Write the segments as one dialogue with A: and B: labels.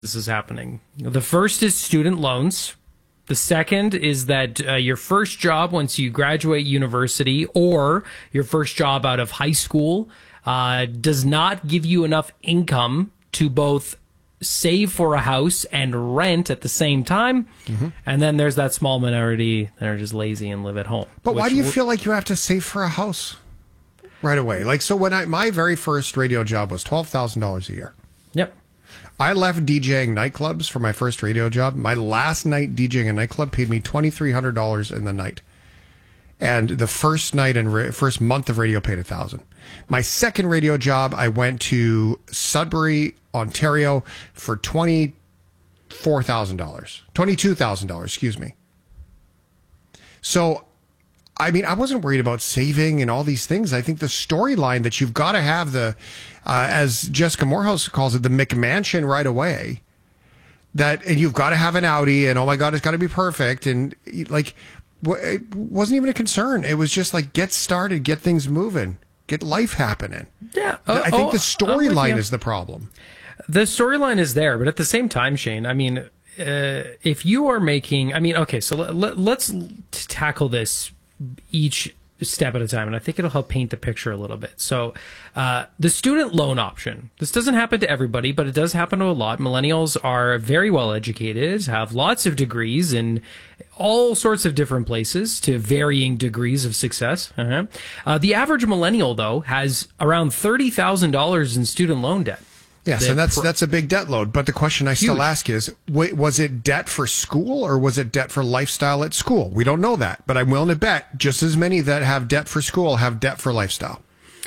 A: this is happening. The first is student loans. The second is that your first job once you graduate university or your first job out of high school does not give you enough income to both save for a house and rent at the same time. Mm-hmm. And then there's that small minority that are just lazy and live at home.
B: But why do you feel like you have to save for a house right away? Like, so when my very first radio job was $12,000 a year.
A: Yep.
B: I left DJing nightclubs for my first radio job. My last night DJing a nightclub paid me $2,300 in the night. And the first night and first month of radio paid $1,000. My second radio job, I went to Sudbury, Ontario for $22,000, excuse me. So, I mean, I wasn't worried about saving and all these things. I think the storyline that you've got to have as Jessica Morehouse calls it, the McMansion right away. And you've got to have an Audi, and oh my God, it's got to be perfect. And like, it wasn't even a concern. It was just like, get started, get things moving, get life happening.
A: Yeah.
B: I think the storyline is the problem.
A: The storyline is there, but at the same time, Shane, I mean, if you are making, I mean, okay, so let's tackle this each step at a time, and I think it'll help paint the picture a little bit. So the student loan option, this doesn't happen to everybody, but it does happen to a lot. Millennials are very well educated, have lots of degrees in all sorts of different places to varying degrees of success. The average millennial, though, has around $30,000 in student loan debt.
B: Yes, and that's a big debt load. But the question I still ask is, was it debt for school or was it debt for lifestyle at school? We don't know that, but I'm willing to bet just as many that have debt for school have debt for lifestyle.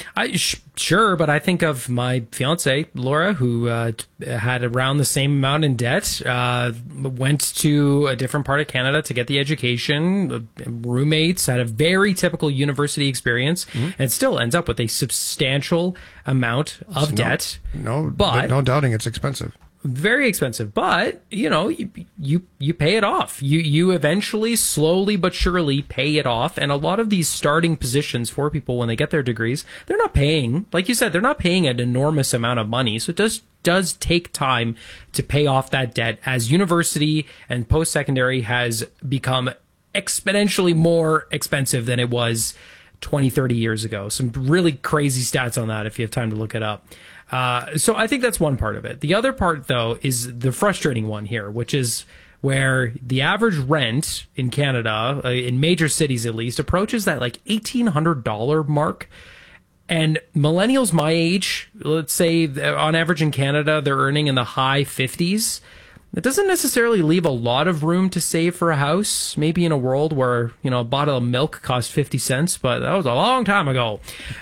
A: Sure, but I think of my fiance, Laura, who had around the same amount in debt, went to a different part of Canada to get the education, roommates, had a very typical university experience, and still ends up with a substantial amount of debt.
B: But no doubting it's expensive.
A: Very expensive, but you know, you pay it off. You eventually, slowly but surely, pay it off. And a lot of these starting positions for people when they get their degrees, they're not paying, like you said, they're not paying an enormous amount of money. So it does take time to pay off that debt as university and post-secondary has become exponentially more expensive than it was 20, 30 years ago. Some really crazy stats on that if you have time to look it up. So I think that's one part of it. The other part, though, is the frustrating one here, which is where the average rent in Canada, in major cities at least, approaches that like $1,800 mark. And millennials my age, let's say on average in Canada, they're earning in the high 50s. It doesn't necessarily leave a lot of room to save for a house. Maybe in a world where, you know, a bottle of milk cost 50 cents, but that was a long time ago.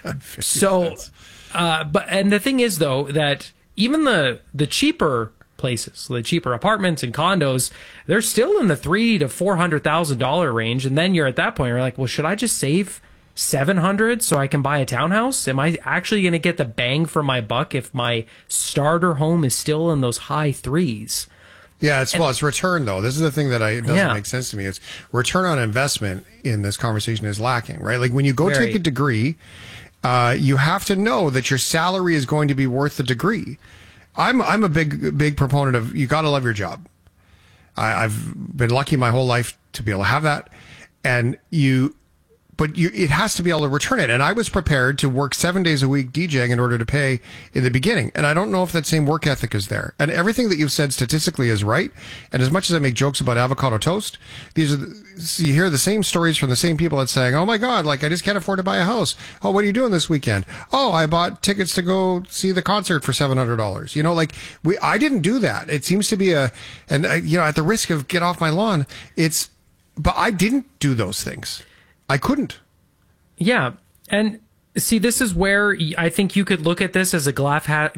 A: So, and the thing is, though, that even the cheaper places, the cheaper apartments and condos, they're still in the $300,000 to $400,000 range. And then you're at that point, you're like, well, should I just save $700 so I can buy a townhouse? Am I actually going to get the bang for my buck if my starter home is still in those high threes?
B: Yeah, it's return, though. This is the thing that doesn't make sense to me. It's return on investment in this conversation is lacking, right? Like when you go take a degree, you have to know that your salary is going to be worth the degree. I'm a big proponent of you got to love your job. I've been lucky my whole life to be able to have that, and it has to be able to return it. And I was prepared to work 7 days a week DJing in order to pay in the beginning. And I don't know if that same work ethic is there. And everything that you've said statistically is right. And as much as I make jokes about avocado toast, you hear the same stories from the same people that's saying, oh my God, like I just can't afford to buy a house. Oh, what are you doing this weekend? Oh, I bought tickets to go see the concert for $700. You know, like I didn't do that. It seems to be at the risk of get off my lawn, but I didn't do those things. I couldn't. Yeah.
A: And see, this is where I think you could look at this as a glass half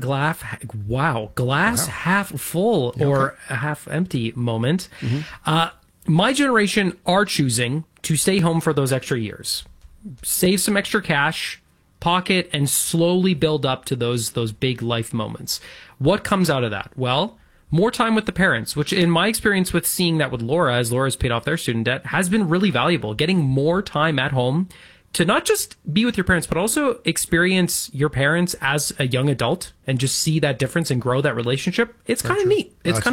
A: full or a half empty moment. My generation are choosing to stay home for those extra years, save some extra cash, pocket, and slowly build up to those big life moments. What comes out of that? Well, more time with the parents, which in my experience with seeing that with Laura, as Laura's paid off their student debt, has been really valuable. Getting more time at home, to not just be with your parents, but also experience your parents as a young adult and just see that difference and grow that relationship. It's kind of neat. It's kind